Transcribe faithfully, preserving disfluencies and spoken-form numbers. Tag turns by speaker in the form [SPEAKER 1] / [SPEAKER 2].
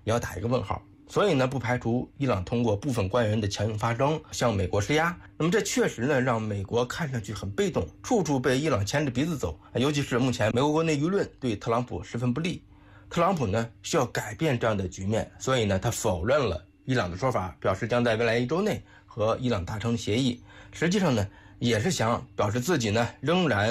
[SPEAKER 1] 也要打一个问号。所以呢，不排除伊朗通过部分官员的强硬发声向美国施压。那么这确实呢，让美国看上去很被动，处处被伊朗牵着鼻子走。尤其是目前美国国内舆论对特朗普十分不利，特朗普呢需要改变这样的局面，所以呢，他否认了伊朗的说法，表示将在未来一周内和伊朗达成协议。实际上呢，也是想表示自己呢仍然